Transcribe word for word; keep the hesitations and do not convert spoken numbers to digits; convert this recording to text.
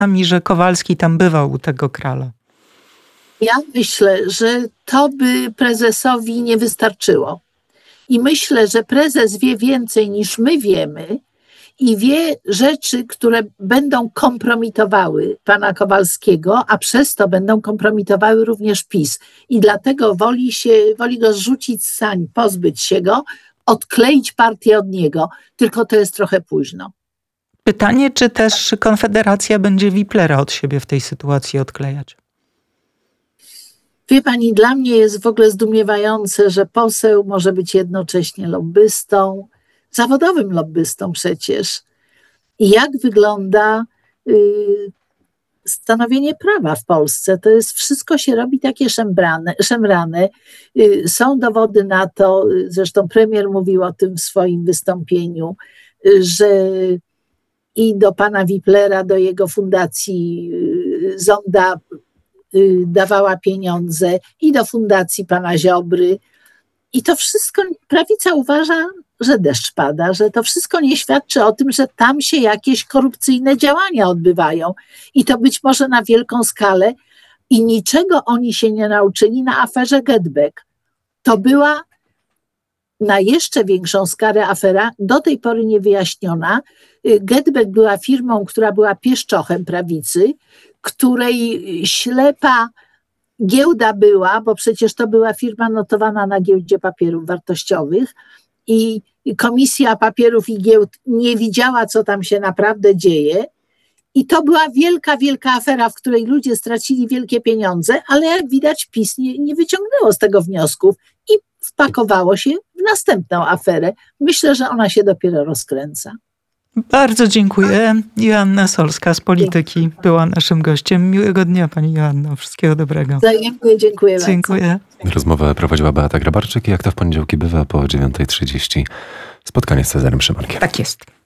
mi, że Kowalski tam bywał u tego Kralla. Ja myślę, że to by prezesowi nie wystarczyło. I myślę, że prezes wie więcej niż my wiemy i wie rzeczy, które będą kompromitowały pana Kowalskiego, a przez to będą kompromitowały również PiS. I dlatego woli, się, woli go zrzucić z sań, pozbyć się go, odkleić partię od niego. Tylko to jest trochę późno. Pytanie, czy też Konfederacja będzie Wiplera od siebie w tej sytuacji odklejać? Wie pani, dla mnie jest w ogóle zdumiewające, że poseł może być jednocześnie lobbystą, zawodowym lobbystą przecież. I jak wygląda y, stanowienie prawa w Polsce? To jest, wszystko się robi takie szemrane. szemrane. Y, są dowody na to, zresztą premier mówił o tym w swoim wystąpieniu, y, że i do pana Wiplera, do jego fundacji y, Zonda dawała pieniądze i do fundacji pana Ziobry. I to wszystko, prawica uważa, że deszcz pada, że to wszystko nie świadczy o tym, że tam się jakieś korupcyjne działania odbywają. I to być może na wielką skalę. I niczego oni się nie nauczyli na aferze GetBack. To była na jeszcze większą skalę afera, do tej pory niewyjaśniona. GetBack była firmą, która była pieszczochem prawicy, której ślepa giełda była, bo przecież to była firma notowana na giełdzie papierów wartościowych i Komisja Papierów i Giełd nie widziała, co tam się naprawdę dzieje. I to była wielka, wielka afera, w której ludzie stracili wielkie pieniądze, ale jak widać PiS nie, nie wyciągnęło z tego wniosków i wpakowało się w następną aferę. Myślę, że ona się dopiero rozkręca. Bardzo dziękuję. Joanna Solska z Polityki była naszym gościem. Miłego dnia pani Joanno. Wszystkiego dobrego. Wzajemnie dziękuję bardzo. Dziękuję. Rozmowę prowadziła Beata Grabarczyk i jak to w poniedziałki bywa po dziewiątej trzydzieści spotkanie z Cezarym Szymankiem. Tak jest.